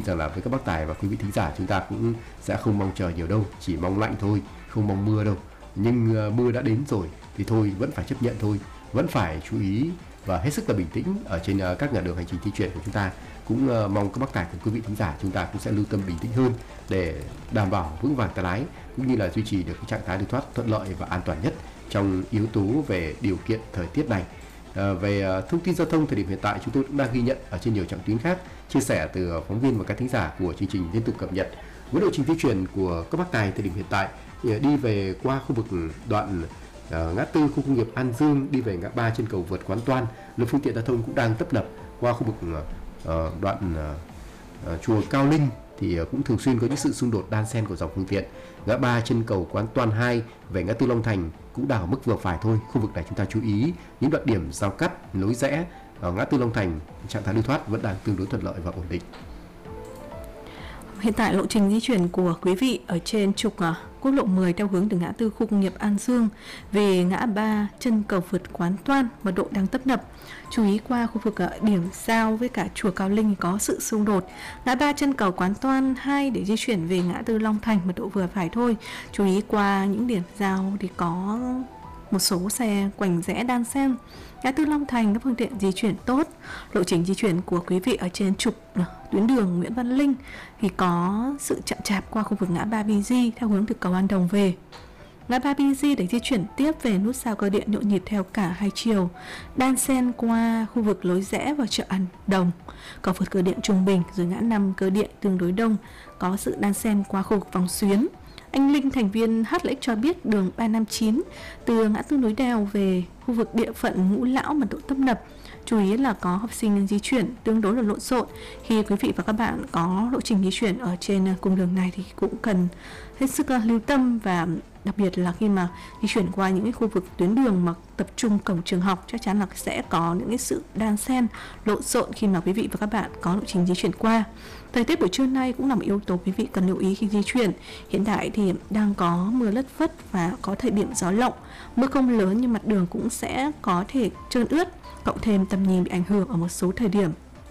rằng là với các bác tài và quý vị thính giả, chúng ta cũng sẽ không mong chờ nhiều đâu, chỉ mong lạnh thôi, không mong mưa đâu. Nhưng mưa đã đến rồi thì thôi, vẫn phải chấp nhận thôi, vẫn phải chú ý và hết sức là bình tĩnh ở trên các ngã đường hành trình di chuyển của chúng ta. Cũng mong các bác tài cùng quý vị thính giả chúng ta cũng sẽ lưu tâm bình tĩnh hơn để đảm bảo vững vàng tay lái, cũng như là duy trì được cái trạng thái lưu thoát thuận lợi và an toàn nhất trong yếu tố về điều kiện thời tiết này. Về thông tin giao thông thời điểm hiện tại, chúng tôi cũng đang ghi nhận ở trên nhiều trạm tuyến khác, chia sẻ từ phóng viên và các thính giả của chương trình liên tục cập nhật. Với lộ trình di chuyển của các bác tài thời điểm hiện tại thì đi về qua khu vực đoạn ngã tư khu công nghiệp An Dương, đi về ngã ba chân cầu vượt Quán Toan, lượng phương tiện giao thông cũng đang tấp nập. Qua khu vực đoạn chùa Cao Linh thì cũng thường xuyên có những sự xung đột đan xen của dòng phương tiện. Ngã ba chân cầu Quán Toan 2 về ngã tư Long Thành cũng đang ở mức vừa phải thôi. Khu vực này chúng ta chú ý những đoạn điểm giao cắt, lối rẽ ở ngã tư Long Thành, trạng thái lưu thoát vẫn đang tương đối thuận lợi và ổn định. Hiện tại lộ trình di chuyển của quý vị ở trên trục quốc lộ 10 theo hướng từ ngã tư khu công nghiệp An Dương về ngã ba chân cầu vượt Quán Toan, mật độ đang tấp nập. Chú ý qua khu vực điểm giao với cả chùa Cao Linh có sự xung đột. Ngã ba chân cầu Quán Toan 2 để di chuyển về ngã tư Long Thành, mật độ vừa phải thôi. Chú ý qua những điểm giao thì có một số xe quành rẽ đan xen. Ngã tư Long Thành các phương tiện di chuyển tốt. Lộ trình di chuyển của quý vị ở trên trục tuyến đường Nguyễn Văn Linh thì có sự chậm chạp qua khu vực ngã ba BG theo hướng từ cầu An Đồng về. Ngã ba BG để di chuyển tiếp về nút giao cơ điện nhộn nhịp theo cả hai chiều, đan xen qua khu vực lối rẽ vào chợ An Đồng, cầu vượt cơ điện Trung Bình rồi ngã 5 cơ điện tương đối đông, có sự đan xen qua khu vực Vòng Xuyến. Anh Linh, thành viên HLX cho biết đường 359 từ ngã tư núi Đèo về khu vực địa phận Ngũ Lão mật độ tấp nập. Chú ý là có học sinh di chuyển tương đối là lộn xộn. Khi quý vị và các bạn có lộ trình di chuyển ở trên cung đường này thì cũng cần hết sức lưu tâm, và đặc biệt là khi mà di chuyển qua những cái khu vực tuyến đường mà tập trung cổng trường học, chắc chắn là sẽ có những cái sự đan xen lộn xộn khi mà quý vị và các bạn có lộ trình di chuyển qua. Thời tiết buổi trưa nay cũng là một yếu tố quý vị cần lưu ý khi di chuyển. Hiện tại thì đang có mưa lất phất và có thời điểm gió lộng. Mưa không lớn nhưng mặt đường cũng sẽ có thể trơn ướt, cộng thêm tầm nhìn bị ảnh hưởng ở một số thời điểm.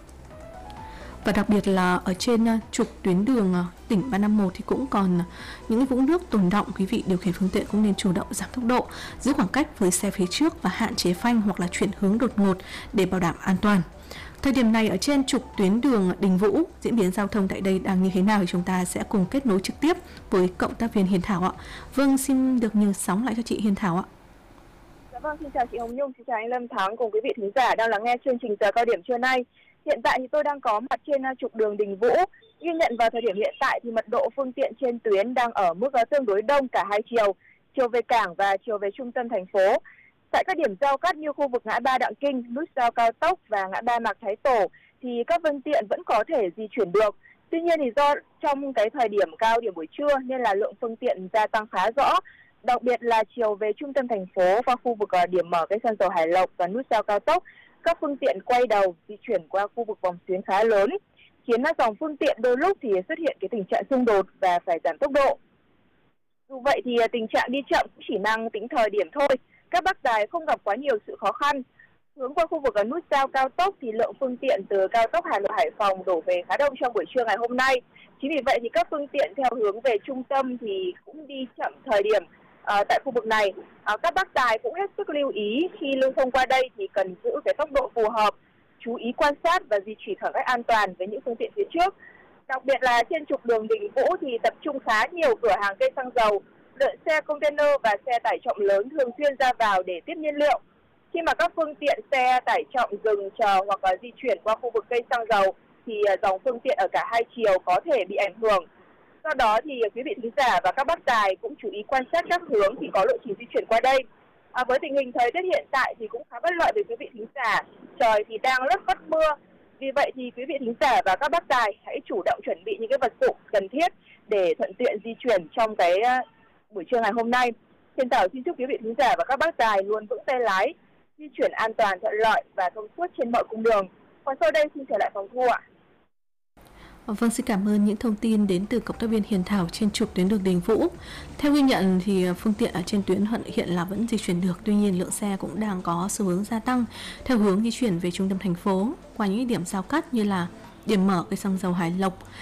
Và đặc biệt là ở trên trục tuyến đường tỉnh 351 thì cũng còn những vũng nước tồn đọng. Quý vị điều khiển phương tiện cũng nên chủ động giảm tốc độ, giữ khoảng cách với xe phía trước và hạn chế phanh hoặc là chuyển hướng đột ngột để bảo đảm an toàn. Thời điểm này ở trên trục tuyến đường Đình Vũ, diễn biến giao thông tại đây đang như thế nào thì chúng ta sẽ cùng kết nối trực tiếp với cộng tác viên Hiền Thảo ạ. Vâng, xin được nhường sóng lại cho chị Hiền Thảo ạ. Dạ vâng, xin chào chị Hồng Nhung, xin chào anh Lâm Thắng cùng quý vị thính giả đang lắng nghe chương trình giờ cao điểm trưa nay. Hiện tại thì tôi đang có mặt trên trục đường Đình Vũ. Ghi nhận vào thời điểm hiện tại thì mật độ phương tiện trên tuyến đang ở mức tương đối đông cả hai chiều, chiều về cảng và chiều về trung tâm thành phố. Tại các điểm giao cắt như khu vực ngã ba Đặng Kinh, nút giao cao tốc và ngã ba Mạc Thái Tổ thì các phương tiện vẫn có thể di chuyển được. Tuy nhiên thì do trong cái thời điểm cao điểm buổi trưa nên là lượng phương tiện gia tăng khá rõ. Đặc biệt là chiều về trung tâm thành phố và khu vực điểm mở cây xăng dầu Hải Lộc và nút giao cao tốc, các phương tiện quay đầu di chuyển qua khu vực Vòng Xuyến khá lớn, khiến dòng phương tiện đôi lúc thì xuất hiện cái tình trạng xung đột và phải giảm tốc độ. Dù vậy thì tình trạng đi chậm cũng chỉ mang tính thời điểm thôi. Các bác tài không gặp quá nhiều sự khó khăn. Hướng qua khu vực ở nút giao cao tốc thì lượng phương tiện từ cao tốc Hà Nội Hải Phòng đổ về khá đông trong buổi trưa ngày hôm nay. Chính vì vậy thì các phương tiện theo hướng về trung tâm thì cũng đi chậm thời điểm tại khu vực này. Các bác tài cũng hết sức lưu ý khi lưu thông qua đây thì cần giữ cái tốc độ phù hợp, chú ý quan sát và duy trì khoảng cách an toàn với những phương tiện phía trước. Đặc biệt là trên trục đường Đình Vũ thì tập trung khá nhiều cửa hàng cây xăng dầu, lượng xe container và xe tải trọng lớn thường xuyên ra vào để tiếp nhiên liệu. Khi mà các phương tiện xe tải trọng dừng chờ hoặc là di chuyển qua khu vực cây xăng dầu thì dòng phương tiện ở cả hai chiều có thể bị ảnh hưởng. Do đó thì quý vị thính giả và các bác tài cũng chú ý quan sát các hướng thì có lộ trình di chuyển qua đây. Với tình hình thời tiết hiện tại thì cũng khá bất lợi với quý vị thính giả, trời thì đang lất phất mưa. Vì vậy thì quý vị thính giả và các bác tài hãy chủ động chuẩn bị những cái vật dụng cần thiết để thuận tiện di chuyển trong cái buổi trưa ngày hôm nay. Hiền Thảo xin chúc quý vị thính giả và các bác tài luôn vững tay lái, di chuyển an toàn, thuận lợi và thông suốt trên mọi cung đường. Còn sau đây xin trở lại phòng thu ạ. Vâng, xin cảm ơn những thông tin đến từ cộng tác viên Hiền Thảo trên trục tuyến đường Đình Vũ. Theo ghi nhận thì phương tiện ở trên tuyến hiện là vẫn di chuyển được, tuy nhiên lượng xe cũng đang có xu hướng gia tăng theo hướng di chuyển về trung tâm thành phố qua những điểm giao cắt như là điểm mở cây xăng dầu Hải Lộc,